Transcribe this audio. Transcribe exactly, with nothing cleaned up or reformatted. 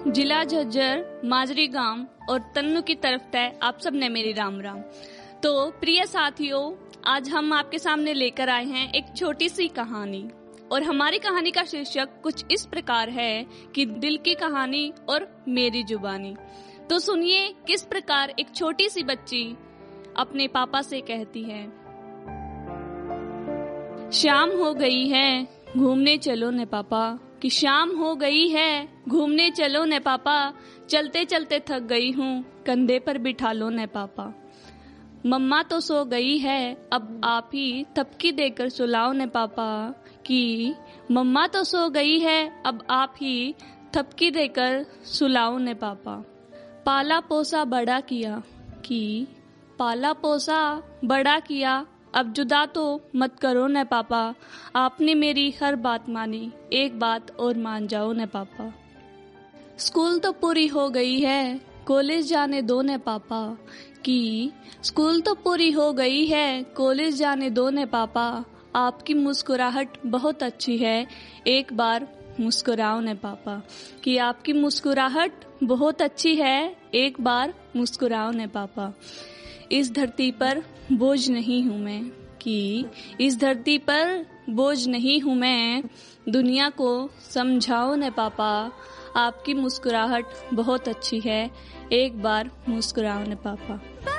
जिला झज्जर, माजरी गांव और तन्नू की तरफ तय आप सब ने मेरी राम राम। तो प्रिय साथियों, आज हम आपके सामने लेकर आए हैं एक छोटी सी कहानी और हमारी कहानी का शीर्षक कुछ इस प्रकार है कि दिल की कहानी और मेरी जुबानी। तो सुनिए किस प्रकार एक छोटी सी बच्ची अपने पापा से कहती है, शाम हो गई है घूमने चलो ने पापा, कि शाम हो गई है घूमने चलो ने पापा, चलते चलते थक गई हूँ कंधे पर बिठा लो ने पापा। मम्मा तो सो गई है अब आप ही थपकी देकर सुलाओ ने पापा, कि मम्मा तो सो गई है अब आप ही थपकी देकर सुलाओ ने पापा। पाला पोसा बड़ा किया, कि पाला पोसा बड़ा किया, अब जुदा तो मत करो न पापा, आपने मेरी हर बात मानी, एक बात और मान जाओ न पापा। स्कूल तो पूरी हो गई है कॉलेज जाने दो न पापा, कि स्कूल तो पूरी हो गई है कॉलेज जाने दो न पापा, आपकी मुस्कुराहट बहुत अच्छी है एक बार मुस्कुराओ न पापा, कि आपकी मुस्कुराहट बहुत अच्छी है एक बार मुस्कुराओ न पापा। इस धरती पर बोझ नहीं हूँ मैं, कि इस धरती पर बोझ नहीं हूँ मैं, दुनिया को समझाओ न पापा, आपकी मुस्कुराहट बहुत अच्छी है एक बार मुस्कुराओ न पापा।